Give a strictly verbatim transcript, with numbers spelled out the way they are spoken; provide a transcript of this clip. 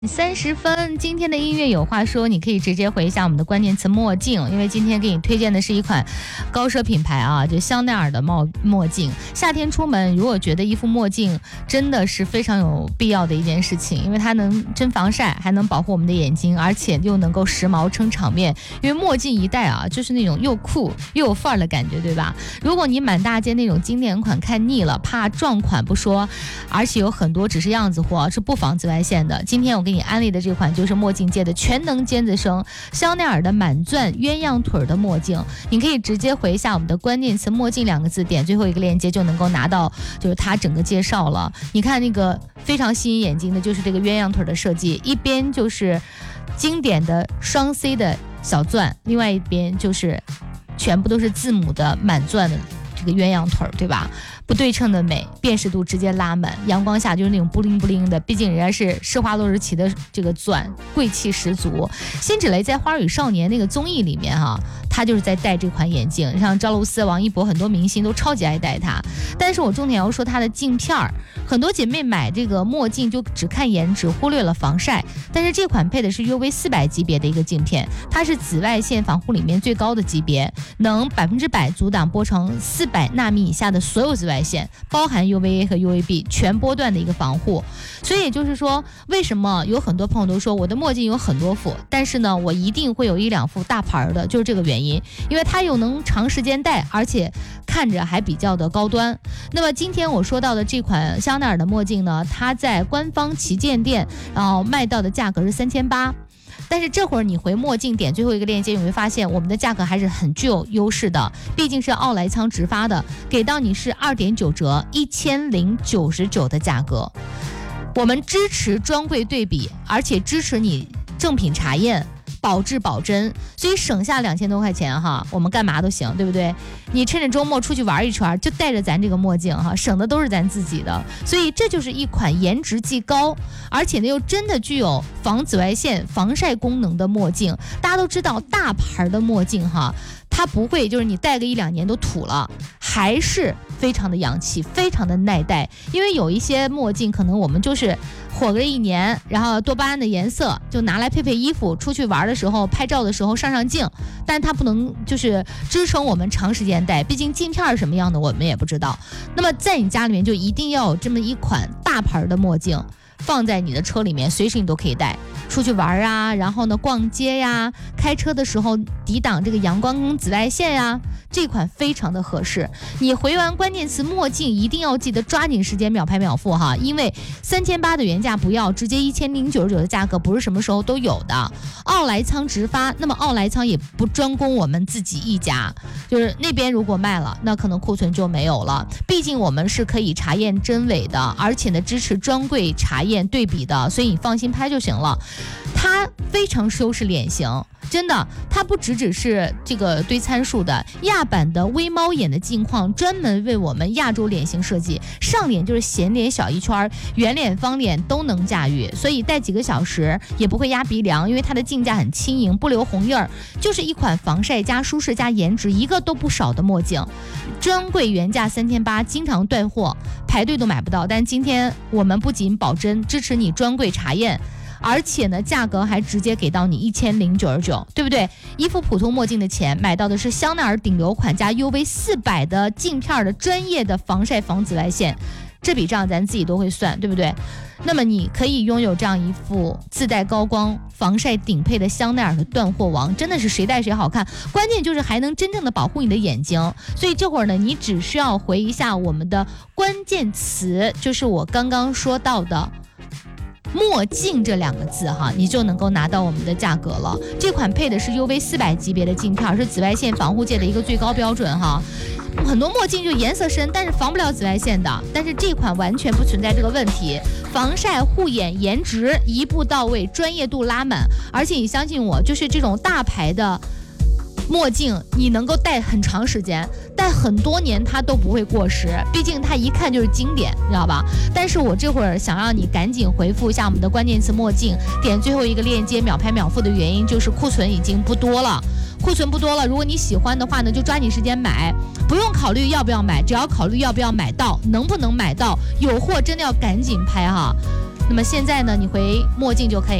三十分，今天的音乐有话说，你可以直接回一下我们的关键词墨镜，因为今天给你推荐的是一款高奢品牌啊，就香奈儿的墨墨镜。夏天出门，如果觉得一副墨镜真的是非常有必要的一件事情，因为它能真防晒，还能保护我们的眼睛，而且又能够时髦撑场面。因为墨镜一戴啊，就是那种又酷又有范儿的感觉，对吧？如果你满大街那种经典款看腻了，怕撞款不说，而且有很多只是样子货，是不防紫外线的。今天我给你安利的这款就是墨镜界的全能尖子生，香奈儿的满钻鸳鸯腿的墨镜。你可以直接回一下我们的关键词墨镜两个字，点最后一个链接就能够拿到就是它整个介绍了。你看那个非常吸引眼睛的就是这个鸳鸯腿的设计，一边就是经典的双 C 的小钻，另外一边就是全部都是字母的满钻的这个鸳鸯腿，对吧？不对称的美，辨识度直接拉满，阳光下就是那种布灵布灵的，毕竟人家是施华洛世奇的这个钻，贵气十足。辛芷蕾在《花儿与少年》那个综艺里面哈、啊，她就是在戴这款眼镜，像赵露思、王一博很多明星都超级爱戴它。但是我重点要说它的镜片儿，很多姐妹买这个墨镜就只看颜值，忽略了防晒。但是这款配的是 U V 四百级别的一个镜片，它是紫外线防护里面最高的级别，能百分之百阻挡波长四百纳米以下的所有紫外线，包含 U V A 和 U V B 全波段的一个防护。所以也就是说，为什么有很多朋友都说我的墨镜有很多副，但是呢我一定会有一两副大牌的，就是这个原因，因为它又能长时间戴，而且看着还比较的高端。那么今天我说到的这款香奈儿的墨镜呢，它在官方旗舰店然后卖到的价格是三千八。但是这会儿你回墨镜点最后一个链接，你会发现我们的价格还是很具有优势的，毕竟是奥莱仓直发的，给到你是二点九折，一千零九十九的价格。我们支持专柜对比，而且支持你正品查验，保质保真，所以省下两千多块钱哈，我们干嘛都行，对不对？你趁着周末出去玩一圈，就带着咱这个墨镜哈，省的都是咱自己的。所以这就是一款颜值既高，而且呢又真的具有防紫外线、防晒功能的墨镜。大家都知道，大牌的墨镜哈，它不会就是你戴个一两年都土了，还是非常的洋气，非常的耐戴。因为有一些墨镜可能我们就是火个一年，然后多巴胺的颜色就拿来配配衣服，出去玩的时候拍照的时候上上镜，但它不能就是支撑我们长时间戴，毕竟镜片是什么样的我们也不知道。那么在你家里面就一定要有这么一款大牌的墨镜，放在你的车里面，随时你都可以带出去玩啊，然后呢逛街呀，开车的时候抵挡这个阳光跟紫外线呀，这款非常的合适。你回完关键词墨镜一定要记得抓紧时间秒拍秒付哈，因为三千八的原价不要，直接一千零九十九的价格不是什么时候都有的。奥莱仓直发，那么奥莱仓也不专攻我们自己一家，就是那边如果卖了，那可能库存就没有了。毕竟我们是可以查验真伪的，而且呢支持专柜查验对比的，所以你放心拍就行了。它非常修饰脸型，真的，它不只只是这个堆参数的，亚版的微猫眼的镜框专门为我们亚洲脸型设计，上脸就是显脸小一圈，圆脸方脸都能驾驭，所以戴几个小时也不会压鼻梁，因为它的镜架很轻盈，不留红印儿，就是一款防晒加舒适加颜值一个都不少的墨镜。专柜原价三千八，经常断货，排队都买不到，但今天我们不仅保真，支持你专柜查验，而且呢价格还直接给到你一千零九十九，对不对？一副普通墨镜的钱买到的是香奈儿顶流款加 U V 四百的镜片的专业的防晒防紫外线，这笔账咱自己都会算，对不对？那么你可以拥有这样一副自带高光防晒顶配的香奈儿的断货王，真的是谁戴谁好看，关键就是还能真正的保护你的眼睛。所以这会儿呢，你只需要回一下我们的关键词，就是我刚刚说到的墨镜这两个字哈，你就能够拿到我们的价格了。这款配的是 U V 四百级别的镜片，是紫外线防护界的一个最高标准哈。很多墨镜就颜色深，但是防不了紫外线的，但是这款完全不存在这个问题，防晒护眼颜值一步到位，专业度拉满。而且你相信我，就是这种大牌的墨镜你能够戴很长时间，戴很多年它都不会过时，毕竟它一看就是经典，知道吧？但是我这会儿想让你赶紧回复一下我们的关键词墨镜，点最后一个链接秒拍秒付的原因就是库存已经不多了，库存不多了，如果你喜欢的话呢，就抓紧时间买，不用考虑要不要买，只要考虑要不要买到，能不能买到，有货真的要赶紧拍哈。 那么现在呢，你回墨镜就可以。